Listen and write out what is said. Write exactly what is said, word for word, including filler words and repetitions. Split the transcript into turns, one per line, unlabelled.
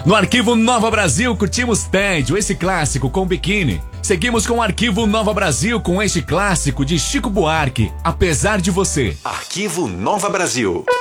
No Arquivo Nova Brasil, curtimos Tédio, esse clássico com Biquíni. Seguimos com o Arquivo Nova Brasil com este clássico de Chico Buarque, Apesar de Você.
Arquivo Nova Brasil.